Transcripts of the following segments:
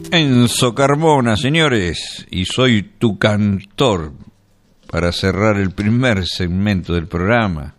Enzo Carmona, señores, y soy tu cantor para cerrar el primer segmento del programa.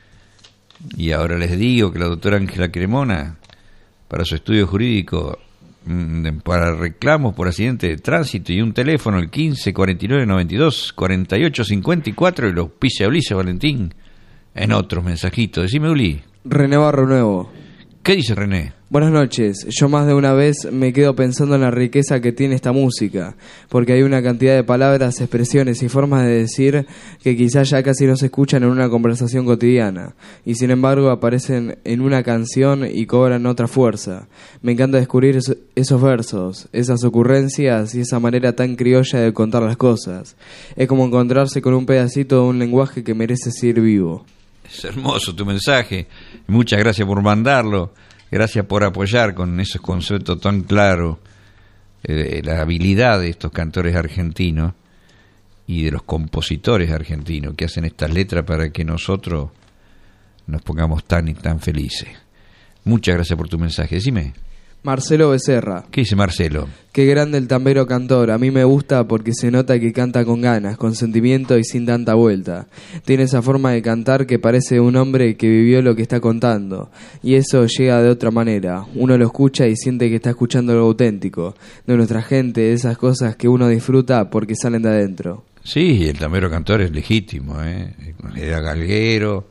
Y ahora les digo que la doctora Ángela Cremona, para su estudio jurídico, para reclamos por accidente de tránsito y un teléfono, el 15 49 92 48 54, y los auspicia Ulises Valentín en otros mensajitos. Decime, Uli. René Barro Nuevo. ¿Qué dice René? Buenas noches. Yo más de una vez me quedo pensando en la riqueza que tiene esta música, porque hay una cantidad de palabras, expresiones y formas de decir que quizás ya casi no se escuchan en una conversación cotidiana, y sin embargo aparecen en una canción y cobran otra fuerza. Me encanta descubrir esos versos, esas ocurrencias y esa manera tan criolla de contar las cosas. Es como encontrarse con un pedacito de un lenguaje que merece seguir vivo. Es hermoso tu mensaje. Muchas gracias por mandarlo. Gracias por apoyar con esos conceptos tan claros la habilidad de estos cantores argentinos y de los compositores argentinos que hacen estas letras para que nosotros nos pongamos tan y tan felices. Muchas gracias por tu mensaje. Decime. Marcelo Becerra. ¿Qué dice Marcelo? Qué grande el tambero cantor. A mí me gusta porque se nota que canta con ganas, con sentimiento y sin tanta vuelta. Tiene esa forma de cantar que parece un hombre que vivió lo que está contando. Y eso llega de otra manera. Uno lo escucha y siente que está escuchando algo auténtico, de nuestra gente, de esas cosas que uno disfruta porque salen de adentro. Sí, el tambero cantor es legítimo, Era galguero,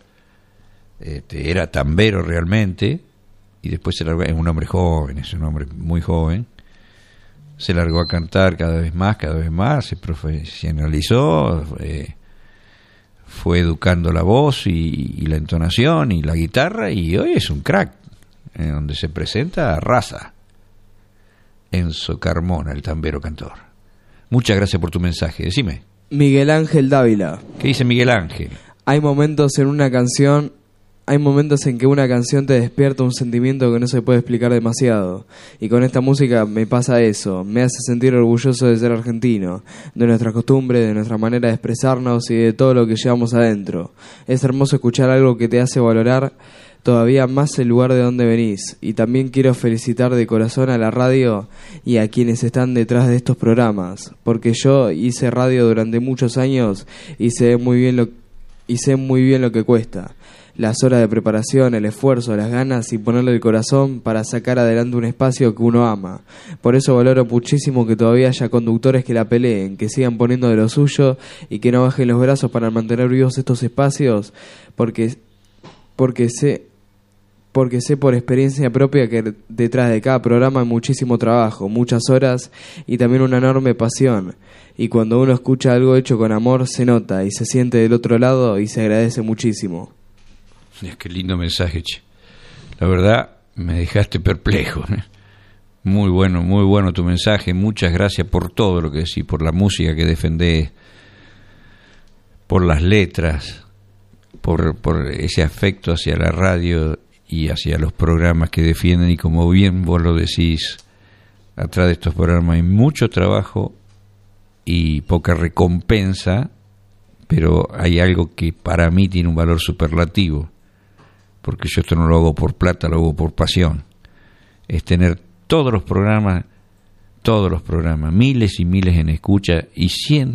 era tambero realmente. Y después se largó, es un hombre joven, es un hombre muy joven, se largó a cantar cada vez más, se profesionalizó, fue educando la voz y la entonación y la guitarra, y hoy es un crack, en donde se presenta raza. Enzo Carmona, el tambero cantor. Muchas gracias por tu mensaje, decime. Miguel Ángel Dávila. ¿Qué dice Miguel Ángel? Hay momentos en que una canción te despierta un sentimiento que no se puede explicar demasiado. Y con esta música me pasa eso. Me hace sentir orgulloso de ser argentino, de nuestra costumbre, de nuestra manera de expresarnos y de todo lo que llevamos adentro. Es hermoso escuchar algo que te hace valorar todavía más el lugar de donde venís. Y también quiero felicitar de corazón a la radio y a quienes están detrás de estos programas. Porque yo hice radio durante muchos años y sé muy bien lo que cuesta. Las horas de preparación, el esfuerzo, las ganas y ponerle el corazón para sacar adelante un espacio que uno ama. Por eso valoro muchísimo que todavía haya conductores que la peleen, que sigan poniendo de lo suyo y que no bajen los brazos para mantener vivos estos espacios, porque sé por experiencia propia que detrás de cada programa hay muchísimo trabajo, muchas horas y también una enorme pasión. Y cuando uno escucha algo hecho con amor se nota y se siente del otro lado y se agradece muchísimo. Qué lindo mensaje, che. La verdad, me dejaste perplejo. Muy bueno tu mensaje. Muchas gracias por todo lo que decís, por la música que defendés, por las letras, por ese afecto hacia la radio y hacia los programas que defienden. Y como bien vos lo decís, atrás de estos programas hay mucho trabajo y poca recompensa, pero hay algo que para mí tiene un valor superlativo. Porque yo esto no lo hago por plata, lo hago por pasión. Es tener todos los programas, miles y miles en escucha y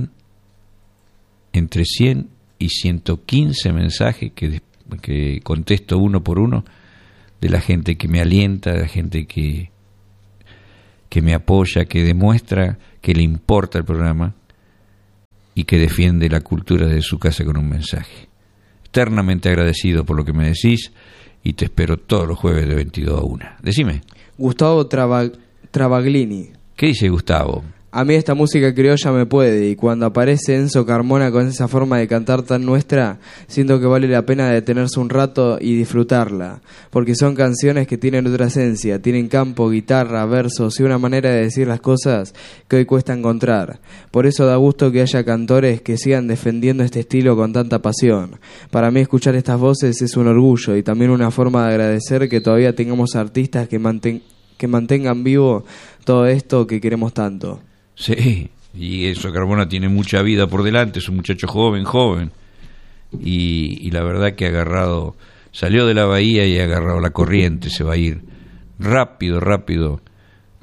entre 100 y 115 mensajes que contesto uno por uno de la gente que me alienta, de la gente que me apoya, que demuestra que le importa el programa y que defiende la cultura de su casa con un mensaje. Eternamente agradecido por lo que me decís y te espero todos los jueves de 22 a 1. Decime. Gustavo Travaglini. ¿Qué dice Gustavo? A mí esta música criolla me puede, y cuando aparece Enzo Carmona con esa forma de cantar tan nuestra, siento que vale la pena detenerse un rato y disfrutarla, porque son canciones que tienen otra esencia, tienen campo, guitarra, versos y una manera de decir las cosas que hoy cuesta encontrar. Por eso da gusto que haya cantores que sigan defendiendo este estilo con tanta pasión. Para mí escuchar estas voces es un orgullo y también una forma de agradecer que todavía tengamos artistas que mantengan vivo todo esto que queremos tanto. Sí, y Enzo Carmona tiene mucha vida por delante, es un muchacho joven, y la verdad que salió de la bahía y ha agarrado la corriente, se va a ir rápido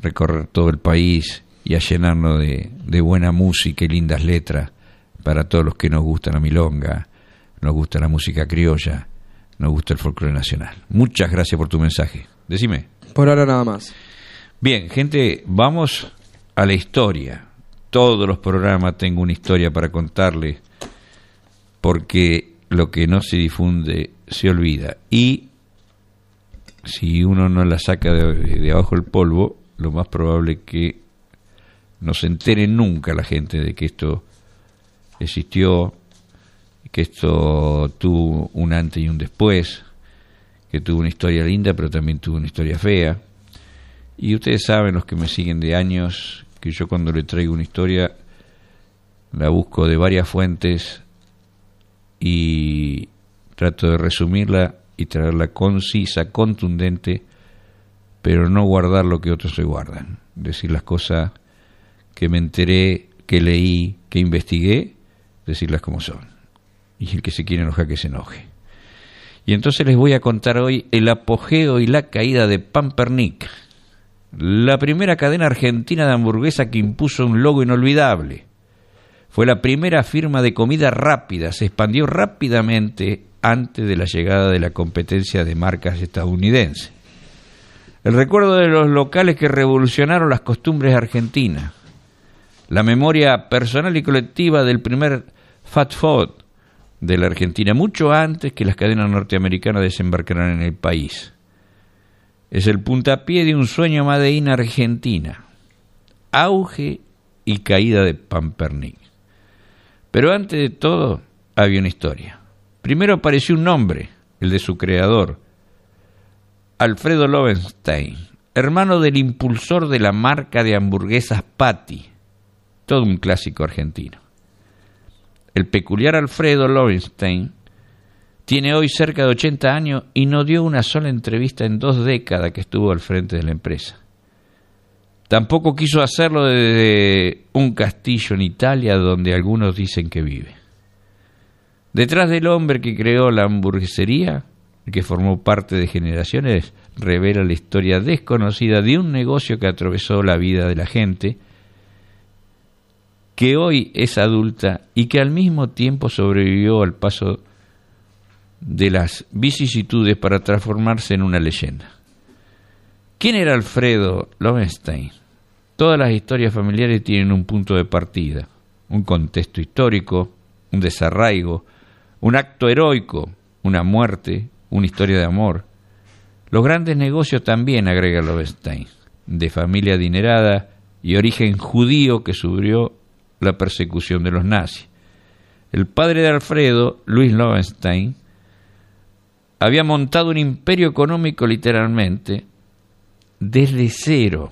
recorrer todo el país y a llenarnos de buena música y lindas letras para todos los que nos gusta la milonga, nos gusta la música criolla, nos gusta el folclore nacional. Muchas gracias por tu mensaje. Decime. Por ahora nada más. Bien, gente, vamos a la historia. Todos los programas tengo una historia para contarles, porque lo que no se difunde se olvida. Y si uno no la saca de abajo el polvo, lo más probable es que no se entere nunca la gente de que esto existió, que esto tuvo un antes y un después, que tuvo una historia linda, pero también tuvo una historia fea. Y ustedes saben, los que me siguen de años, que yo cuando le traigo una historia la busco de varias fuentes y trato de resumirla y traerla concisa, contundente, pero no guardar lo que otros se guardan. Decir las cosas que me enteré, que leí, que investigué, decirlas como son. Y el que se quiere enojar, que se enoje. Y entonces les voy a contar hoy el apogeo y la caída de Pampernick, la primera cadena argentina de hamburguesa que impuso un logo inolvidable. Fue la primera firma de comida rápida, se expandió rápidamente antes de la llegada de la competencia de marcas estadounidenses. El recuerdo de los locales que revolucionaron las costumbres argentinas, la memoria personal y colectiva del primer fast food de la Argentina, mucho antes que las cadenas norteamericanas desembarcaran en el país. Es el puntapié de un sueño made in Argentina, auge y caída de Pampernick. Pero antes de todo había una historia. Primero apareció un nombre, el de su creador, Alfredo Lowenstein, hermano del impulsor de la marca de hamburguesas Patty, todo un clásico argentino. El peculiar Alfredo Lowenstein tiene hoy cerca de 80 años y no dio una sola entrevista en 2 décadas que estuvo al frente de la empresa. Tampoco quiso hacerlo desde un castillo en Italia donde algunos dicen que vive. Detrás del hombre que creó la hamburguesería, que formó parte de generaciones, revela la historia desconocida de un negocio que atravesó la vida de la gente, que hoy es adulta y que al mismo tiempo sobrevivió al paso de las vicisitudes para transformarse en una leyenda. ¿Quién era Alfredo Lowenstein? Todas las historias familiares tienen un punto de partida, un contexto histórico, un desarraigo, un acto heroico, una muerte, una historia de amor. Los grandes negocios también, agrega Lowenstein, de familia adinerada y origen judío que sufrió la persecución de los nazis. El padre de Alfredo, Luis Lowenstein, había montado un imperio económico literalmente desde cero,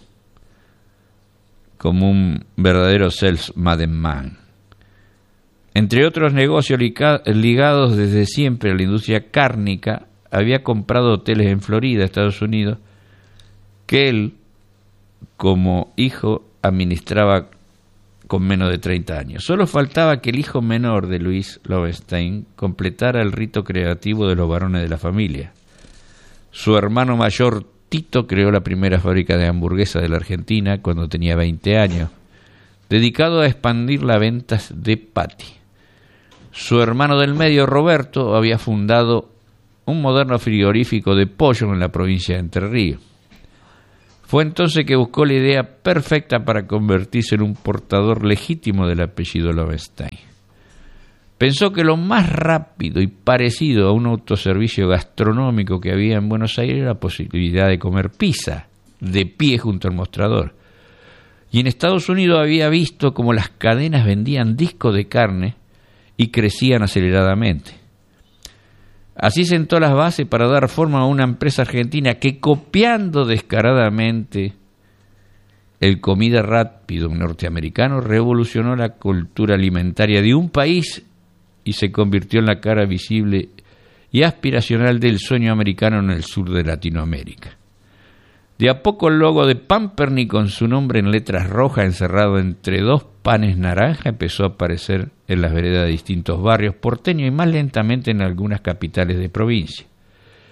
como un verdadero salesman. Entre otros negocios ligados desde siempre a la industria cárnica, había comprado hoteles en Florida, Estados Unidos, que él, como hijo, administraba con menos de 30 años. Solo faltaba que el hijo menor de Luis Lowenstein completara el rito creativo de los varones de la familia. Su hermano mayor, Tito, creó la primera fábrica de hamburguesas de la Argentina cuando tenía 20 años, dedicado a expandir las ventas de Patty. Su hermano del medio, Roberto, había fundado un moderno frigorífico de pollo en la provincia de Entre Ríos. Fue entonces que buscó la idea perfecta para convertirse en un portador legítimo del apellido Lowenstein. Pensó que lo más rápido y parecido a un autoservicio gastronómico que había en Buenos Aires era la posibilidad de comer pizza de pie junto al mostrador. Y en Estados Unidos había visto cómo las cadenas vendían discos de carne y crecían aceleradamente. Así sentó las bases para dar forma a una empresa argentina que, copiando descaradamente el comida rápido norteamericano, revolucionó la cultura alimentaria de un país y se convirtió en la cara visible y aspiracional del sueño americano en el sur de Latinoamérica. De a poco el logo de Pampernick, con su nombre en letras rojas encerrado entre 2 panes naranja, empezó a aparecer en las veredas de distintos barrios porteños y más lentamente en algunas capitales de provincia.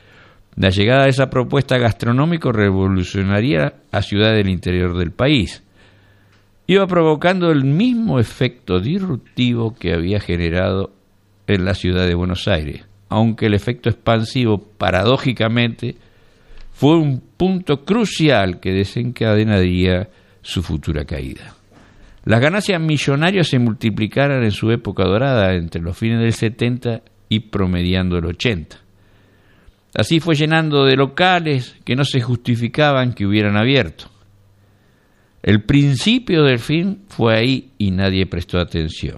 La llegada de esa propuesta gastronómica revolucionaría a ciudades del interior del país. Iba provocando el mismo efecto disruptivo que había generado en la ciudad de Buenos Aires, aunque el efecto expansivo, paradójicamente, fue un punto crucial que desencadenaría su futura caída. Las ganancias millonarias se multiplicaron en su época dorada, entre los fines del 70 y promediando el 80. Así fue llenando de locales que no se justificaban que hubieran abierto. El principio del fin fue ahí y nadie prestó atención.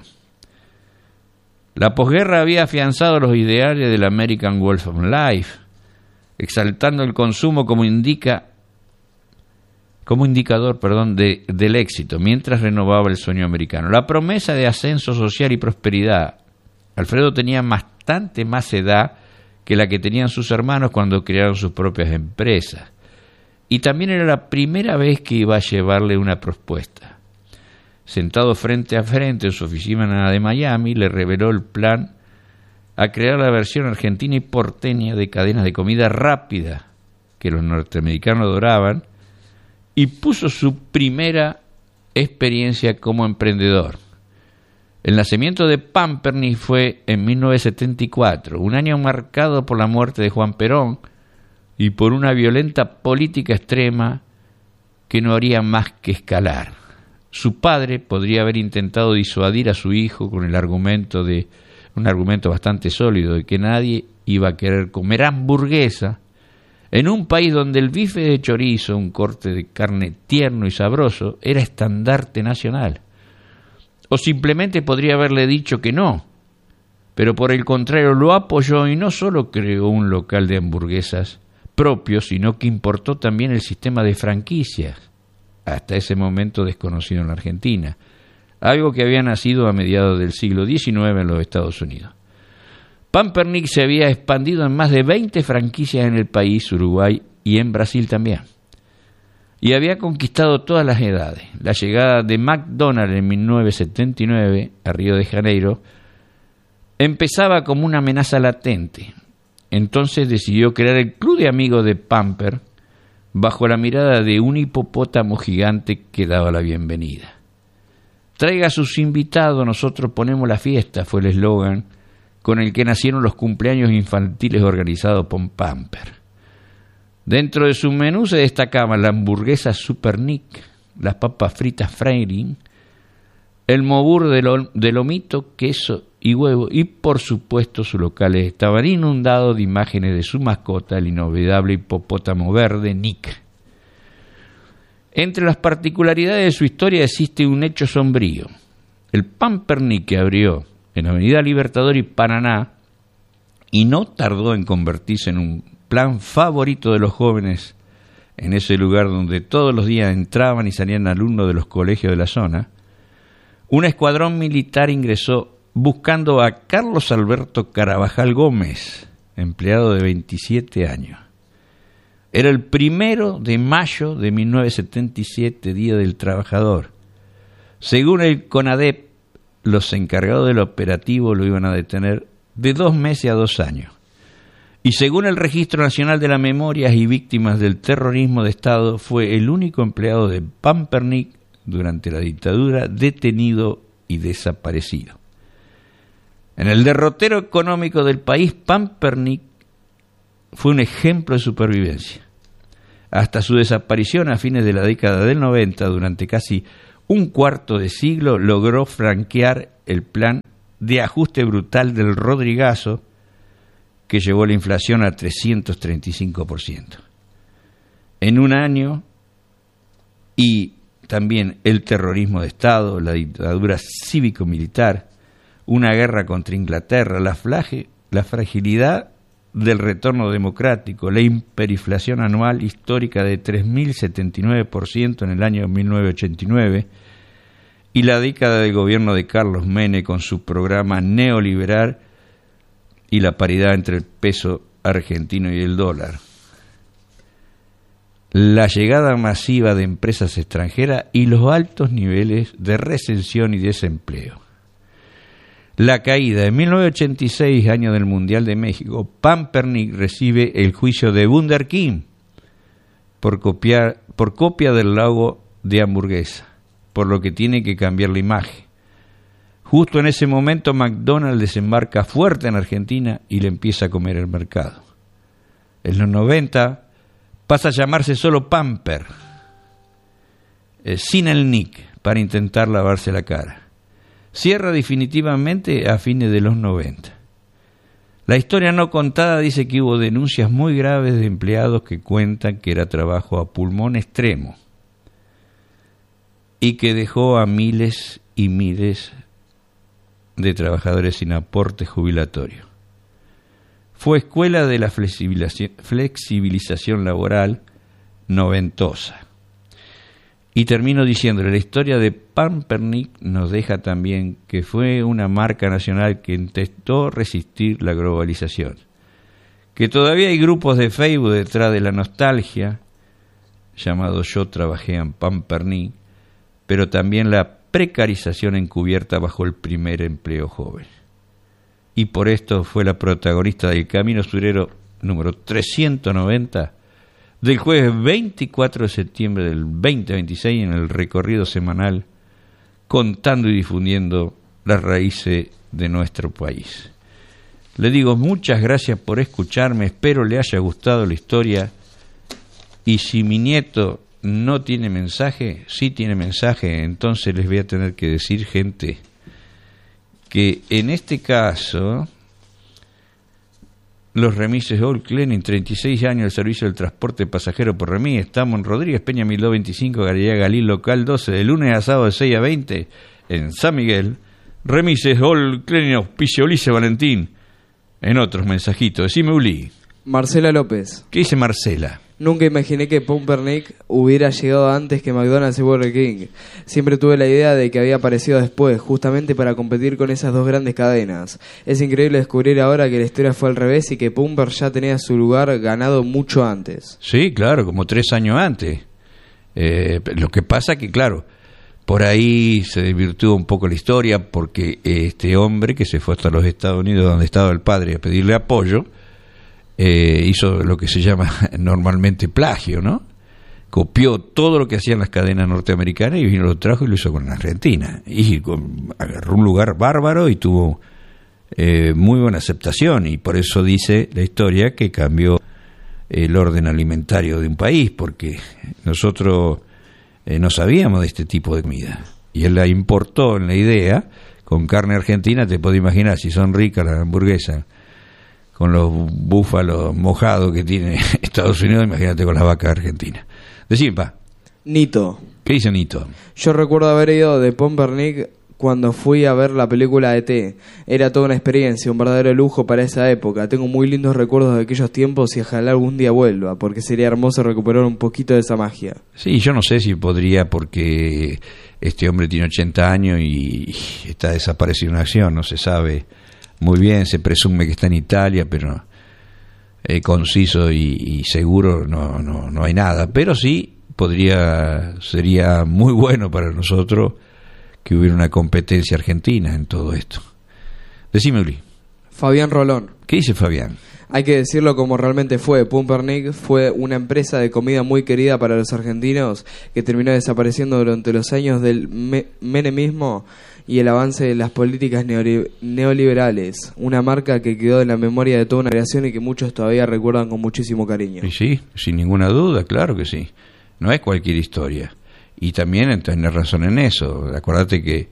La posguerra había afianzado los ideales del American Way of Life, exaltando el consumo como indicador del éxito, mientras renovaba el sueño americano. La promesa de ascenso social y prosperidad. Alfredo tenía bastante más edad que la que tenían sus hermanos cuando crearon sus propias empresas. Y también era la primera vez que iba a llevarle una propuesta. Sentado frente a frente en su oficina de Miami, le reveló el plan a crear la versión argentina y porteña de cadenas de comida rápida que los norteamericanos adoraban, y puso su primera experiencia como emprendedor. El nacimiento de Pampernickel fue en 1974, un año marcado por la muerte de Juan Perón y por una violenta política extrema que no haría más que escalar. Su padre podría haber intentado disuadir a su hijo con un argumento bastante sólido de que nadie iba a querer comer hamburguesa en un país donde el bife de chorizo, un corte de carne tierno y sabroso, era estandarte nacional. O simplemente podría haberle dicho que no, pero por el contrario lo apoyó y no solo creó un local de hamburguesas propio, sino que importó también el sistema de franquicias, hasta ese momento desconocido en la Argentina, algo que había nacido a mediados del siglo XIX en los Estados Unidos. Pampernickel se había expandido en más de 20 franquicias en el país, Uruguay y en Brasil también. Y había conquistado todas las edades. La llegada de McDonald's en 1979 a Río de Janeiro empezaba como una amenaza latente. Entonces decidió crear el Club de Amigos de Pamper bajo la mirada de un hipopótamo gigante que daba la bienvenida. Traiga a sus invitados, nosotros ponemos la fiesta, fue el eslogan con el que nacieron los cumpleaños infantiles organizados por Pamper. Dentro de su menú se destacaban la hamburguesa Super Nick, las papas fritas Freiling, el mobur de lomito, queso y huevo, y por supuesto sus locales estaban inundados de imágenes de su mascota, el inolvidable hipopótamo verde Nick. Entre las particularidades de su historia existe un hecho sombrío. El Pampernickel que abrió en Avenida Libertador y Paraná, y no tardó en convertirse en un plan favorito de los jóvenes en ese lugar donde todos los días entraban y salían alumnos de los colegios de la zona, un escuadrón militar ingresó buscando a Carlos Alberto Carabajal Gómez, empleado de 27 años. Era el 1 de mayo de 1977, Día del Trabajador. Según el CONADEP, los encargados del operativo lo iban a detener de 2 meses a 2 años. Y según el Registro Nacional de las Memorias y Víctimas del Terrorismo de Estado, fue el único empleado de Pampernickel durante la dictadura detenido y desaparecido. En el derrotero económico del país, Pampernickel fue un ejemplo de supervivencia. Hasta su desaparición a fines de la década del 90, durante casi un cuarto de siglo, logró franquear el plan de ajuste brutal del Rodrigazo, que llevó la inflación a 335%. En un año, y también el terrorismo de Estado, la dictadura cívico-militar, una guerra contra Inglaterra, la fragilidad del retorno democrático, la hiperinflación anual histórica de 3.079% en el año 1989 y la década del gobierno de Carlos Menem con su programa neoliberal y la paridad entre el peso argentino y el dólar. La llegada masiva de empresas extranjeras y los altos niveles de recesión y desempleo. La caída. En 1986, año del Mundial de México, Pampernick recibe el juicio de Burger King por copia del logo de hamburguesa, por lo que tiene que cambiar la imagen. Justo en ese momento McDonald's desembarca fuerte en Argentina y le empieza a comer el mercado. En los 90 pasa a llamarse solo Pamper, sin el nick, para intentar lavarse la cara. Cierra definitivamente a fines de los 90. La historia no contada dice que hubo denuncias muy graves de empleados que cuentan que era trabajo a pulmón extremo y que dejó a miles y miles de trabajadores sin aporte jubilatorio. Fue escuela de la flexibilización laboral noventosa. Y termino diciéndole, la historia de Pampernick nos deja también que fue una marca nacional que intentó resistir la globalización. Que todavía hay grupos de Facebook detrás de la nostalgia, llamado Yo trabajé en Pampernick, pero también la precarización encubierta bajo el primer empleo joven. Y por esto fue la protagonista del Camino Surero número 390, del jueves 24 de septiembre del 2026 en el recorrido semanal, contando y difundiendo las raíces de nuestro país. Le digo muchas gracias por escucharme, espero le haya gustado la historia, y si mi nieto no tiene mensaje, sí tiene mensaje, entonces les voy a tener que decir, gente, que en este caso los remises All Cleaning, 36 años del servicio del transporte pasajero por remis. Estamos en Rodríguez Peña 1225, Galería Galil, local 12, de lunes a sábado de 6 a 20 en San Miguel. Remises All Cleaning, auspicio Ulises Valentín. En otros mensajitos, decime Uli. Marcela López. ¿Qué dice Marcela? Nunca imaginé que Pumpernick hubiera llegado antes que McDonald's y Burger King. Siempre tuve la idea de que había aparecido después, justamente para competir con esas dos grandes cadenas. Es increíble descubrir ahora que la historia fue al revés y que Pumper ya tenía su lugar ganado mucho antes. Sí, claro, como 3 años antes. Lo que pasa que, claro, por ahí se desvirtuó un poco la historia porque este hombre que se fue hasta los Estados Unidos, donde estaba el padre, a pedirle apoyo, hizo lo que se llama normalmente plagio, ¿no? Copió todo lo que hacían las cadenas norteamericanas y vino, lo trajo y lo hizo con la Argentina. Y agarró un lugar bárbaro y tuvo muy buena aceptación. Y por eso dice la historia que cambió el orden alimentario de un país, porque nosotros no sabíamos de este tipo de comida. Y él la importó en la idea, con carne argentina. Te puedo imaginar, si son ricas las hamburguesas, con los búfalos mojados que tiene Estados Unidos, imagínate con las vacas argentinas. Decime, pa. Nito. ¿Qué dice Nito? Yo recuerdo haber ido de Pumpernick cuando fui a ver la película E.T. Era toda una experiencia, un verdadero lujo para esa época. Tengo muy lindos recuerdos de aquellos tiempos y ojalá algún día vuelva, porque sería hermoso recuperar un poquito de esa magia. Sí, yo no sé si podría, porque este hombre tiene 80 años y está desaparecido en acción, no se sabe muy bien, se presume que está en Italia, pero conciso y seguro no hay nada. Pero sí sería muy bueno para nosotros que hubiera una competencia argentina en todo esto. Decime, Uli. Fabián Rolón. ¿Qué dice Fabián? Hay que decirlo como realmente fue. Pumpernick fue una empresa de comida muy querida para los argentinos que terminó desapareciendo durante los años del menemismo y el avance de las políticas neoliberales. Una marca que quedó en la memoria de toda una generación y que muchos todavía recuerdan con muchísimo cariño. Y sí, sin ninguna duda, claro que sí. No es cualquier historia. Y también tenés razón en eso. Acuérdate que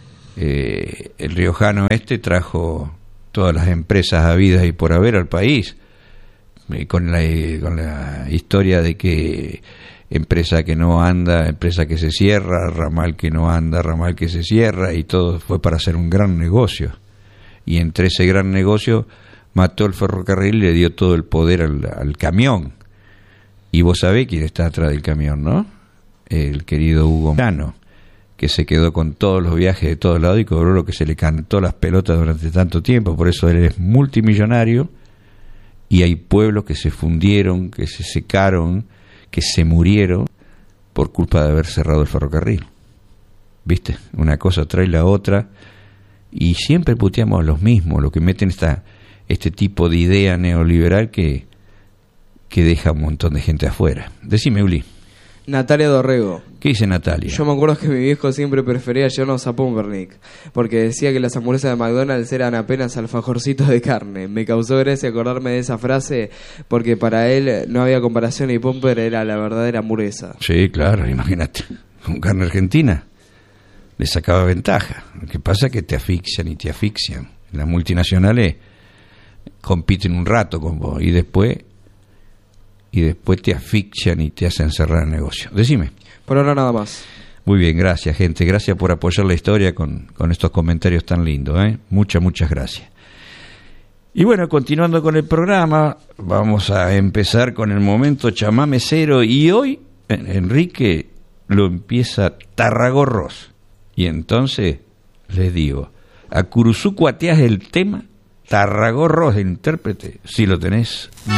el riojano trajo todas las empresas habidas y por haber al país, con la historia de que empresa que no anda, empresa que se cierra, ramal que no anda, ramal que se cierra, y todo fue para hacer un gran negocio. Y entre ese gran negocio mató el ferrocarril y le dio todo el poder al camión. Y vos sabés quién está atrás del camión, ¿no? El querido Hugo Milano, que se quedó con todos los viajes de todos lados y cobró lo que se le cantó las pelotas durante tanto tiempo. Por eso él es multimillonario, y hay pueblos que se fundieron, que se secaron, que se murieron por culpa de haber cerrado el ferrocarril. ¿Viste? Una cosa trae la otra, y siempre puteamos a los mismos, los que meten este tipo de idea neoliberal que deja un montón de gente afuera. Decime, Uli. Natalia Dorrego. ¿Qué dice Natalia? Yo me acuerdo que mi viejo siempre prefería llevarnos a Pumpernickel, porque decía que las hamburguesas de McDonald's eran apenas alfajorcitos de carne. Me causó gracia acordarme de esa frase, porque para él no había comparación y Pumper era la verdadera hamburguesa. Sí, claro, imagínate. Con carne argentina le sacaba ventaja. Lo que pasa es que te asfixian y te asfixian. Las multinacionales compiten un rato con vos y después te asfixian y te hacen cerrar el negocio. Decime. Por ahora nada más. Muy bien, gracias, gente. Gracias por apoyar la historia con estos comentarios tan lindos, ¿eh? Muchas gracias. Y bueno, continuando con el programa, vamos a empezar con el momento chamame cero. Y hoy, Enrique lo empieza Tarragorros. Y entonces les digo, a Curuzú cuateás el tema, Tarragorros de intérprete, si lo tenés.